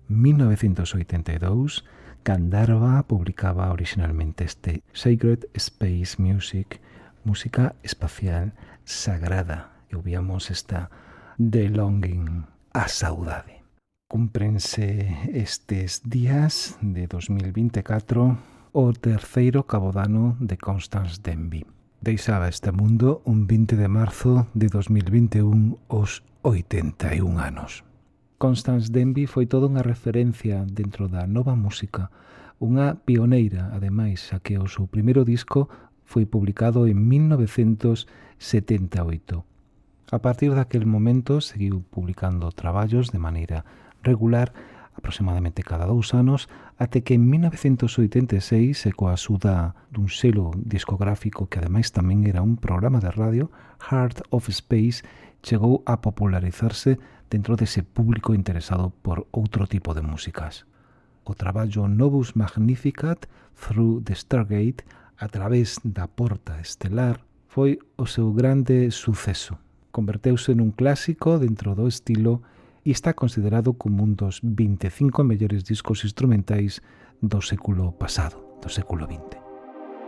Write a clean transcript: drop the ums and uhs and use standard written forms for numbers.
1982, Gandharva publicaba originalmente este Sacred Space Music, música espacial sagrada. E ouvíamos esta The Longing, a saudade. Cúmprense estes días de 2024 o terceiro cabodano de Constance Denby. Deixaba este mundo un 20 de marzo de 2021 aos 81 anos. Constance Denby foi toda unha referencia dentro da nova música, unha pioneira, ademais, xa que o seu primeiro disco foi publicado en 1978. A partir daquel momento seguiu publicando traballos de maneira regular, aproximadamente cada 2 anos, até que en 1986, e coa axuda dun selo discográfico que ademais tamén era un programa de radio, Heart of Space, chegou a popularizarse dentro dese público interesado por outro tipo de músicas. O traballo Novus Magnificat, Through the Stargate, a través da porta estelar, foi o seu grande suceso. Converteuse nun clásico dentro do estilo e está considerado como un dos 25 mellores discos instrumentais do século pasado, do século XX.